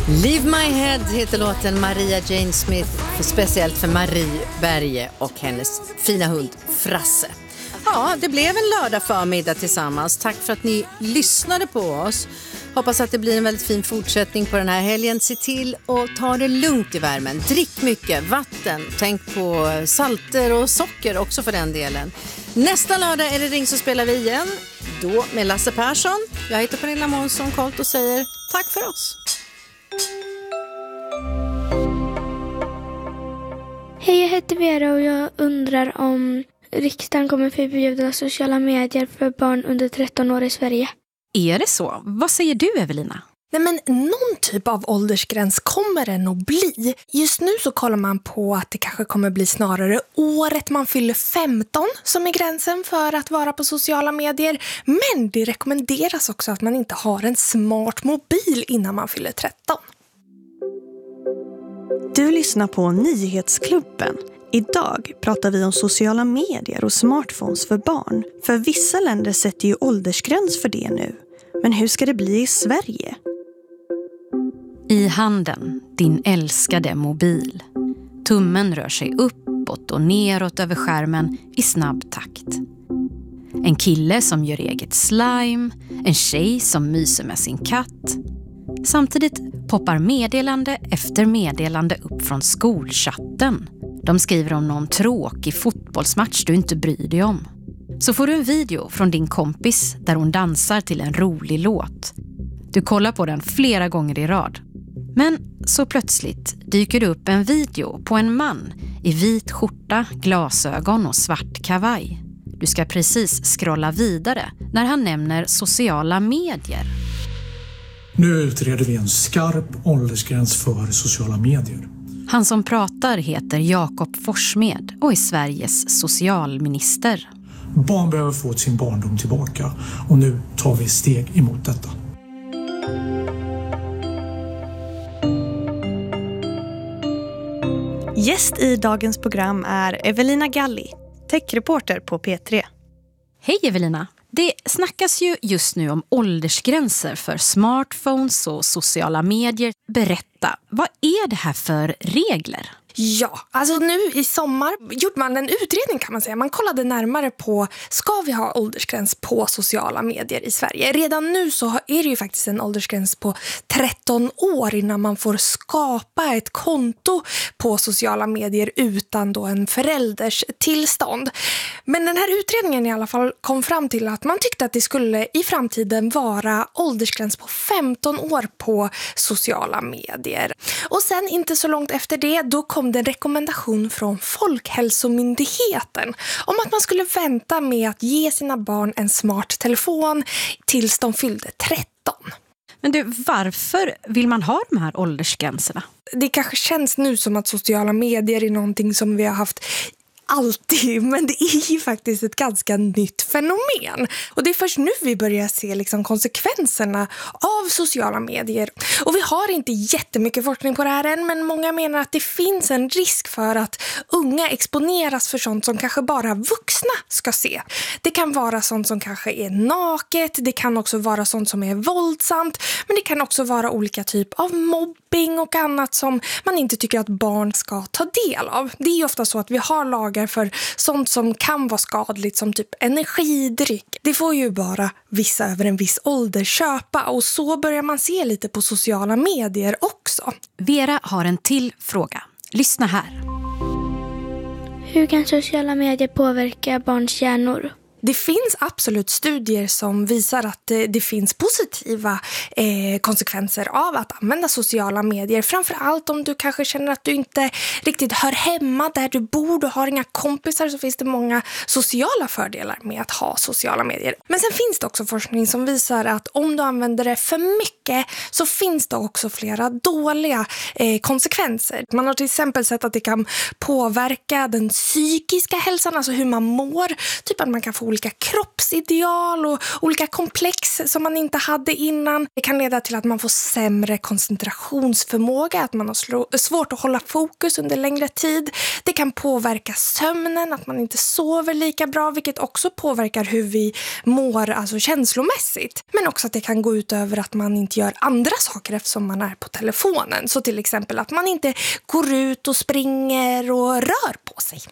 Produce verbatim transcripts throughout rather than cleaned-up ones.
Leave My Head heter låten Maria Jane Smith, för speciellt för Marie Berge och hennes fina hund Frasse. Ja, det blev en lördag förmiddag tillsammans. Tack för att ni lyssnade på oss. Hoppas att det blir en väldigt fin fortsättning på den här helgen. Se till att ta det lugnt i värmen. Drick mycket vatten. Tänk på salter och socker också för den delen. Nästa lördag är det Ring så spelar vi igen. Då med Lasse Persson. Jag heter Pernilla Månsson Colt och säger tack för oss. Hej, jag heter Vera och jag undrar om riksdagen kommer förbjuda sociala medier för barn under tretton år i Sverige. Är det så? Vad säger du, Evelina? Nej, men någon typ av åldersgräns kommer det nog bli. Just nu så kollar man på att det kanske kommer bli snarare året man fyller femton som är gränsen för att vara på sociala medier. Men det rekommenderas också att man inte har en smart mobil innan man fyller tretton. Du lyssnar på Nyhetsklubben. Idag pratar vi om sociala medier och smartphones för barn. För vissa länder sätter ju åldersgräns för det nu. Men hur ska det bli i Sverige? I handen, din älskade mobil. Tummen rör sig uppåt och neråt över skärmen i snabb takt. En kille som gör eget slime, en tjej som myser med sin katt. Samtidigt poppar meddelande efter meddelande upp från skolchatten. De skriver om någon tråkig fotbollsmatch du inte bryr dig om. Så får du en video från din kompis där hon dansar till en rolig låt. Du kollar på den flera gånger i rad. Men så plötsligt dyker det upp en video på en man i vit skjorta, glasögon och svart kavaj. Du ska precis scrolla vidare när han nämner sociala medier. Nu utreder vi en skarp åldersgräns för sociala medier. Han som pratar heter Jakob Forssmed och är Sveriges socialminister. Barn behöver få sin barndom tillbaka och nu tar vi steg emot detta. Gäst i dagens program är Evelina Galli, techreporter på P tre. Hej Evelina! Det snackas ju just nu om åldersgränser för smartphones och sociala medier. Berätta, vad är det här för regler? Ja, alltså nu i sommar gjorde man en utredning kan man säga. Man kollade närmare på, ska vi ha åldersgräns på sociala medier i Sverige? Redan nu så är det ju faktiskt en åldersgräns på tretton år innan man får skapa ett konto på sociala medier utan då en förälders tillstånd. Men den här utredningen i alla fall kom fram till att man tyckte att det skulle i framtiden vara åldersgräns på femton år på sociala medier. Och sen inte så långt efter det, då kom kom det en rekommendation från Folkhälsomyndigheten om att man skulle vänta med att ge sina barn en smart telefon tills de fyllde tretton. Men du, varför vill man ha de här åldersgränserna? Det kanske känns nu som att sociala medier är någonting som vi har haft alltid, men det är ju faktiskt ett ganska nytt fenomen. Och det är först nu vi börjar se liksom konsekvenserna av sociala medier. Och vi har inte jättemycket forskning på det här än, men många menar att det finns en risk för att unga exponeras för sånt som kanske bara vuxna ska se. Det kan vara sånt som kanske är naket, det kan också vara sånt som är våldsamt, men det kan också vara olika typ av mobbing och annat som man inte tycker att barn ska ta del av. Det är ju ofta så att vi har lagar för sånt som kan vara skadligt som typ energidryck. Det får ju bara vissa över en viss ålder köpa och så börjar man se lite på sociala medier också. Vera har en till fråga. Lyssna här. Hur kan sociala medier påverka barns hjärnor? Det finns absolut studier som visar att det, det finns positiva eh, konsekvenser av att använda sociala medier. Framförallt om du kanske känner att du inte riktigt hör hemma där du bor, du har inga kompisar, så finns det många sociala fördelar med att ha sociala medier. Men sen finns det också forskning som visar att om du använder det för mycket så finns det också flera dåliga eh, konsekvenser. Man har till exempel sett att det kan påverka den psykiska hälsan, alltså hur man mår, typ att man kan få olika kroppsideal och olika komplex som man inte hade innan. Det kan leda till att man får sämre koncentrationsförmåga, att man har svårt att hålla fokus under längre tid. Det kan påverka sömnen, att man inte sover lika bra, vilket också påverkar hur vi mår, alltså känslomässigt. Men också att det kan gå ut över att man inte gör andra saker eftersom man är på telefonen. Så till exempel att man inte går ut och springer och rör på sig.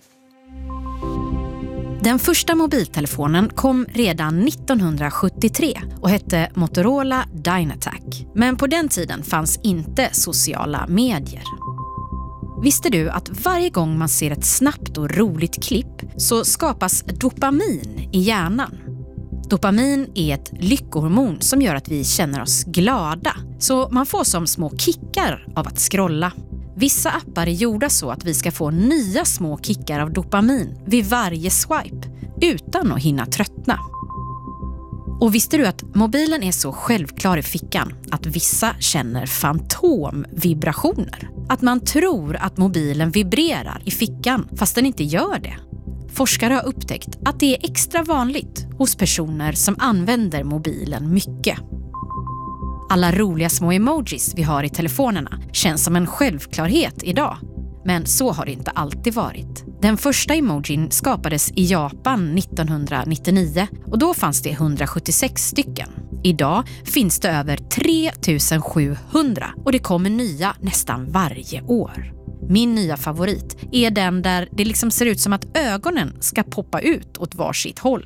Den första mobiltelefonen kom redan nittonhundrasjuttiotre och hette Motorola Dynatac. Men på den tiden fanns inte sociala medier. Visste du att varje gång man ser ett snabbt och roligt klipp så skapas dopamin i hjärnan? Dopamin är ett lyckohormon som gör att vi känner oss glada. Så man får som små kickar av att scrolla. Vissa appar är gjorda så att vi ska få nya små kickar av dopamin vid varje swipe utan att hinna tröttna. Och visste du att mobilen är så självklar i fickan att vissa känner fantomvibrationer? Att man tror att mobilen vibrerar i fickan fast den inte gör det. Forskare har upptäckt att det är extra vanligt hos personer som använder mobilen mycket. Alla roliga små emojis vi har i telefonerna känns som en självklarhet idag. Men så har det inte alltid varit. Den första emojin skapades i Japan nittonhundranittionio och då fanns det hundrasjuttiosex stycken. Idag finns det över tre tusen sjuhundra och det kommer nya nästan varje år. Min nya favorit är den där det liksom ser ut som att ögonen ska poppa ut åt varsitt håll.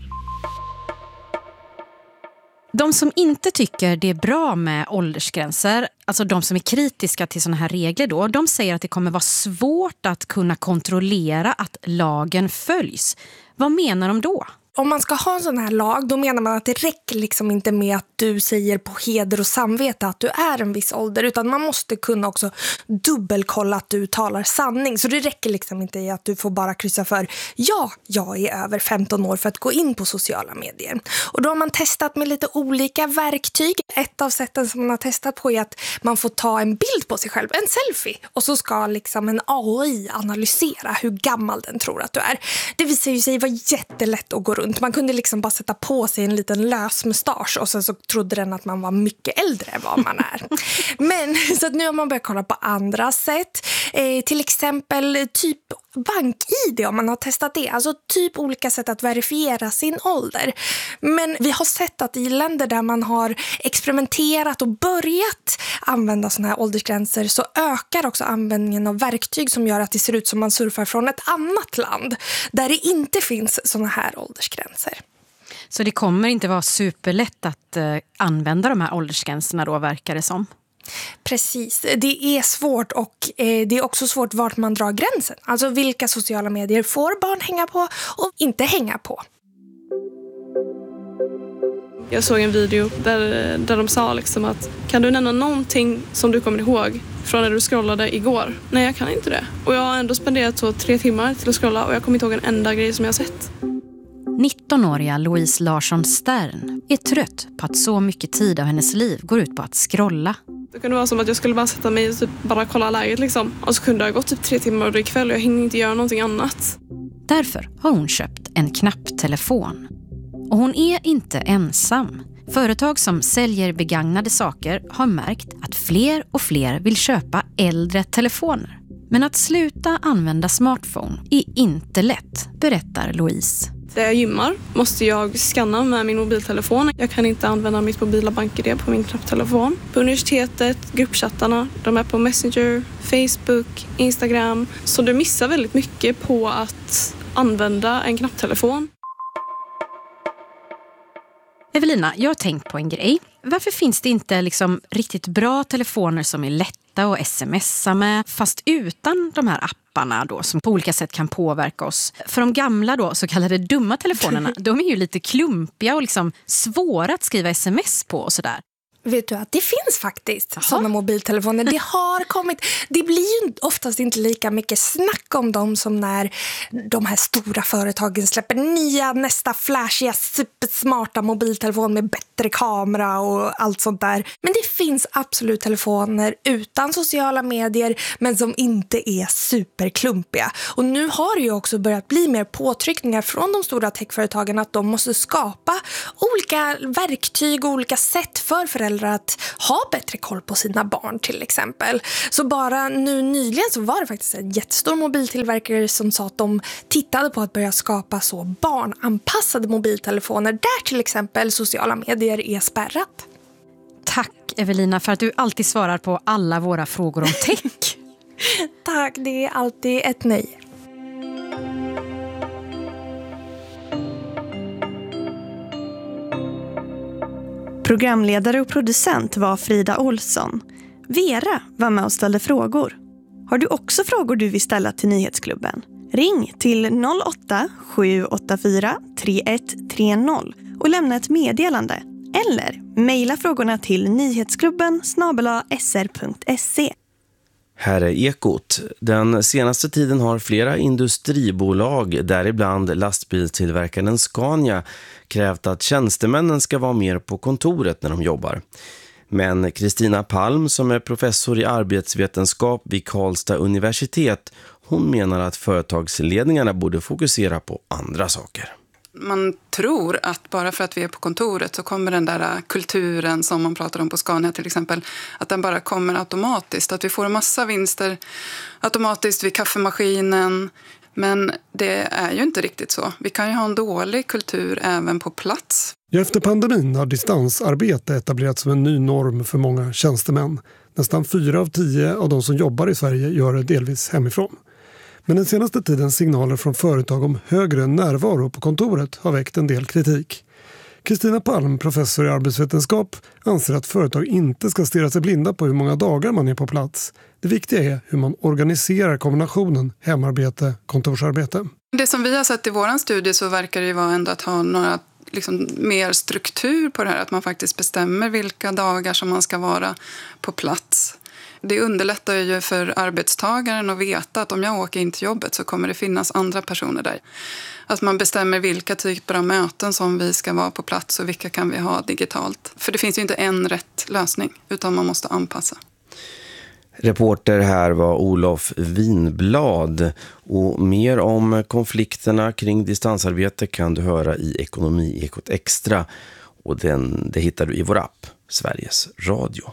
De som inte tycker det är bra med åldersgränser, alltså de som är kritiska till såna här regler då, de säger att det kommer vara svårt att kunna kontrollera att lagen följs. Vad menar de då? Om man ska ha en sån här lag, då menar man att det räcker liksom inte med att du säger på heder och samvete att du är en viss ålder, utan man måste kunna också dubbelkolla att du talar sanning. Så det räcker liksom inte i att du får bara kryssa för ja, jag är över femton år för att gå in på sociala medier. Och då har man testat med lite olika verktyg. Ett av sätten som man har testat på är att man får ta en bild på sig själv, en selfie, och så ska liksom en A I analysera hur gammal den tror att du är. Det visar ju sig vara jättelätt att gå runt. Man kunde liksom bara sätta på sig en liten lös mustasch och sen så trodde den att man var mycket äldre än vad man är. Men så att nu har man börjat kolla på andra sätt. Eh, till exempel typ bank-I D om man har testat det. Alltså typ olika sätt att verifiera sin ålder. Men vi har sett att i länder där man har experimenterat och börjat använda såna här åldersgränser så ökar också användningen av verktyg som gör att det ser ut som man surfar från ett annat land där det inte finns såna här åldersgränser. Så det kommer inte vara superlätt att eh, använda de här åldersgränserna då, verkar det som? Precis, det är svårt och eh, det är också svårt vart man drar gränsen. Alltså vilka sociala medier får barn hänga på och inte hänga på. Jag såg en video där, där de sa liksom att kan du nämna någonting som du kommer ihåg från när du scrollade igår? Nej, jag kan inte det. Och jag har ändå spenderat så tre timmar till att scrolla och jag kommer inte ihåg en enda grej som jag har sett. nittonåriga Louise Larsson Stern är trött på att så mycket tid av hennes liv går ut på att scrolla. Det kunde vara som att jag skulle bara sätta mig och typ bara kolla läget liksom. Och så kunde det ha gått typ tre timmar och det är kväll och jag hinner inte göra någonting annat. Därför har hon köpt en knapptelefon. Och hon är inte ensam. Företag som säljer begagnade saker har märkt att fler och fler vill köpa äldre telefoner. Men att sluta använda smartphone är inte lätt, berättar Louise. När jag gymmar måste jag scanna med min mobiltelefon. Jag kan inte använda mitt mobila bank-I D på min knapptelefon. På universitetet, gruppchattarna, de är på Messenger, Facebook, Instagram. Så du missar väldigt mycket på att använda en knapptelefon. Evelina, jag har tänkt på en grej. Varför finns det inte liksom riktigt bra telefoner som är lätta att smsa med, fast utan de här apparna då, som på olika sätt kan påverka oss? För de gamla då, så kallade dumma telefonerna, de är ju lite klumpiga och liksom svåra att skriva sms på och sådär. vet du att det finns faktiskt sådana mobiltelefoner. Det har kommit. Det blir ju oftast inte lika mycket snack om dem som när de här stora företagen släpper nya, nästa flashiga, supersmarta mobiltelefon med bättre kamera och allt sånt där. Men det finns absolut telefoner utan sociala medier men som inte är superklumpiga. Och nu har det ju också börjat bli mer påtryckningar från de stora techföretagen att de måste skapa olika verktyg och olika sätt för föräldrar att ha bättre koll på sina barn till exempel. Så bara nu nyligen så var det faktiskt en jättestor mobiltillverkare som sa att de tittade på att börja skapa så barnanpassade mobiltelefoner där till exempel sociala medier är spärrat. Tack Evelina för att du alltid svarar på alla våra frågor om tech. Tack, det är alltid ett nej. Programledare och producent var Frida Olsson. Vera var med och ställde frågor. Har du också frågor du vill ställa till Nyhetsklubben? Ring till noll åtta sju åtta fyra tre ett tre noll och lämna ett meddelande. Eller mejla frågorna till nyhetsklubben snabel-a s r punkt se. Här är Ekot. Den senaste tiden har flera industribolag, däribland lastbilstillverkaren Scania, krävt att tjänstemännen ska vara mer på kontoret när de jobbar. Men Kristina Palm, som är professor i arbetsvetenskap vid Karlstad universitet, hon menar att företagsledningarna borde fokusera på andra saker. Man tror att bara för att vi är på kontoret så kommer den där kulturen som man pratar om på Scania till exempel, att den bara kommer automatiskt. Att vi får en massa vinster automatiskt vid kaffemaskinen. Men det är ju inte riktigt så. Vi kan ju ha en dålig kultur även på plats. Efter pandemin har distansarbete etablerats som en ny norm för många tjänstemän. Nästan fyra av tio av de som jobbar i Sverige gör det delvis hemifrån. Men den senaste tidens signaler från företag om högre närvaro på kontoret har väckt en del kritik. Kristina Palm, professor i arbetsvetenskap, anser att företag inte ska stirra sig blinda på hur många dagar man är på plats. Det viktiga är hur man organiserar kombinationen hemarbete-kontorsarbete. Det som vi har sett i våran studie så verkar det vara ändå att ha några liksom mer struktur på det här. Att man faktiskt bestämmer vilka dagar som man ska vara på plats. Det underlättar ju för arbetstagaren att veta att om jag åker in till jobbet så kommer det finnas andra personer där. Att man bestämmer vilka typer av möten som vi ska vara på plats och vilka kan vi ha digitalt. För det finns ju inte en rätt lösning utan man måste anpassa. Reporter här var Olof Winblad och mer om konflikterna kring distansarbete kan du höra i Ekonomi-ekot Extra och den, det hittar du i vår app, Sveriges Radio.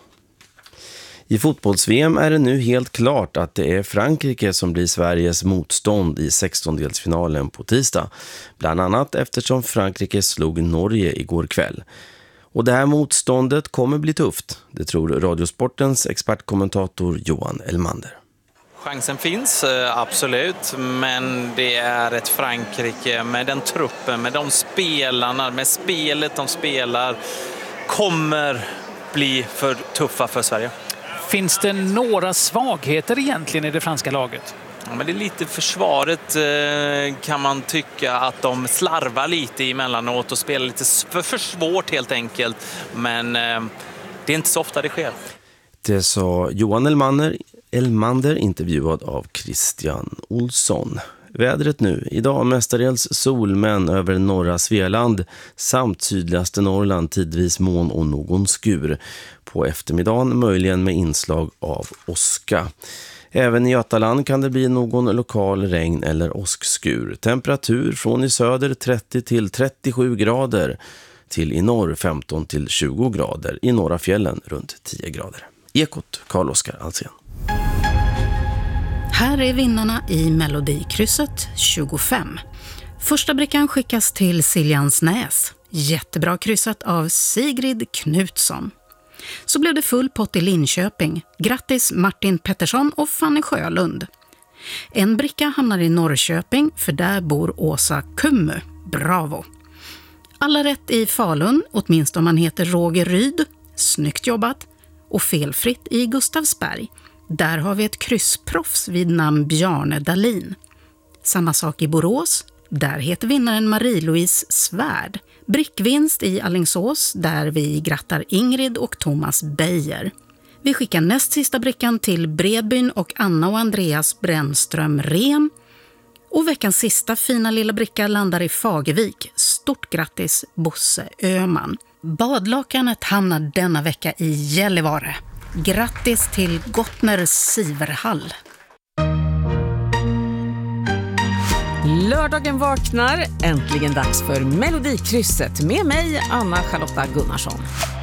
I fotbolls-V M är det nu helt klart att det är Frankrike som blir Sveriges motstånd i sextondelsfinalen på tisdag. Bland annat eftersom Frankrike slog Norge igår kväll. Och det här motståndet kommer bli tufft, det tror Radiosportens expertkommentator Johan Elmander. Chansen finns, absolut, men det är ett Frankrike med den truppen, med de spelarna, med spelet de spelar, kommer bli för tuffa för Sverige. Finns det några svagheter egentligen i det franska laget? Ja, men det är lite försvaret kan man tycka att de slarvar lite emellanåt och spelar lite för, för svårt helt enkelt. Men det är inte så ofta det sker. Det sa Johan Elmander, Elmander intervjuad av Christian Olsson. Vädret nu, idag mestadels solmän över norra Svealand samt sydligaste Norrland, tidvis moln och någon skur. På eftermiddagen möjligen med inslag av åska. Även i Götaland kan det bli någon lokal regn eller åskskur. Temperatur från i söder trettio till trettiosju grader till i norr femton till tjugo grader. I norra fjällen runt tio grader. Ekot, Carl-Oskar Alsen. Här är vinnarna i Melodikrysset tjugofem. Första brickan skickas till Siljansnäs. Jättebra kryssat av Sigrid Knutsson. Så blev det full pott i Linköping. Grattis Martin Pettersson och Fanny Sjölund. En bricka hamnar i Norrköping för där bor Åsa Kummu. Bravo! Alla rätt i Falun, åtminstone om man heter Roger Ryd. Snyggt jobbat. Och felfritt i Gustavsberg. Där har vi ett kryssproffs vid namn Bjarne Dahlin. Samma sak i Borås. Där heter vinnaren Marie-Louise Svärd. Brickvinst i Alingsås där vi grattar Ingrid och Thomas Beijer. Vi skickar näst sista brickan till Bredbyn och Anna och Andreas Brännström Rem. Och veckans sista fina lilla bricka landar i Fagervik. Stort grattis Bosse Öman. Badlakanet hamnar denna vecka i Gällivare. Grattis till Gottner Siverhall. Lördagen vaknar, äntligen dags för Melodikrysset med mig, Anna Charlotta Gunnarsson.